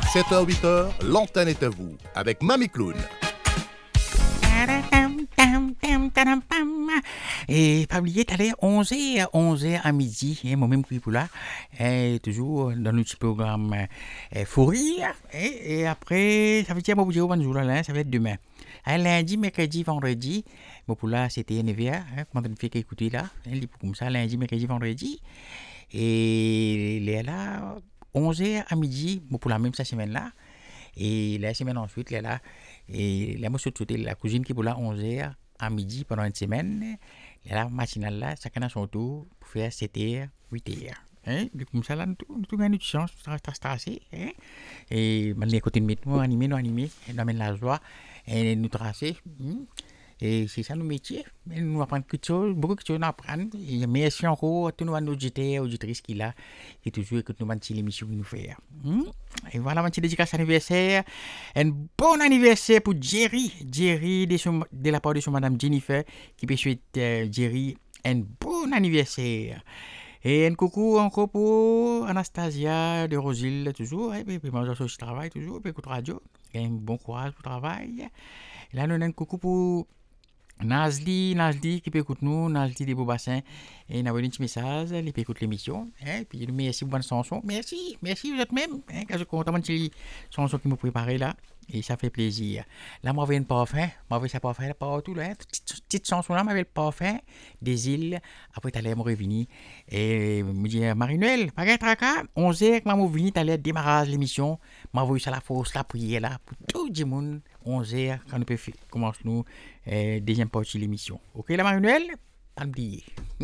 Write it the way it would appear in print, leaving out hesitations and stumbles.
7h, 8h, l'antenne est à vous avec Mamie Clown. Et pas oublier, t'allais 11h à midi, moi-même qui pour là, toujours dans le petit programme Fou Rire, et après, ça veut dire, moi, vous dire, là, ça va être demain. Lundi, mercredi, vendredi, bon, pour là, c'était NVA, comment on fait écouter là, comme ça, lundi, mercredi, vendredi, et là, 11h à midi, bon, pour la même semaine là, et la semaine ensuite, là, et la monsieur de la cousine qui est pour là 11h à midi pendant une semaine, la matinale là, chacun a son tour pour faire 7h, 8h. Hein? Comme ça, là, nous avons une chance, c'est assez. Hein? Et les côtés de nous animer, nous amène la joie, et nous tracer. Et c'est ça nos métiers. Nous apprenons quelque chose, beaucoup de choses à apprendre. Et merci encore à tous nos auditeurs, auditrices qui là, qui toujours écoutent nos petites émissions que nous faisons. Et voilà, ma petite dédicace anniversaire. Un bon anniversaire pour Jerry. Jerry, de la part de son madame Jennifer, qui peut souhaiter Jerry un bon anniversaire. Et un coucou encore pour Anastasia de Rosile, toujours. Et puis, moi, je travaille toujours, et puis, écoute radio. Et un bon courage pour le travail. Et là, nous avons un coucou pour Nazli qui peut écouter nous, Nazli de Beaubassin, et nous avons un petit message, il peut écouter l'émission, et puis merci pour bonne chanson, merci vous êtes même, quand je compte une petite chanson qui me préparée là, et ça fait plaisir. Là, moi, j'ai un parfum, moi, j'ai ça parfum là partout, là, petite chanson là, j'ai le parfum des îles, après, t'allais me revenir, et me dire, Marie-Noël, pas qu'à 11h, moi, je viens, t'allais démarrer l'émission, moi, j'ai ça la force, la prière là, pour tout le monde, 11h, quand nous pouvons commencer nous, deuxième partie de l'émission. Ok, la Marie-Noël? Pas oublier.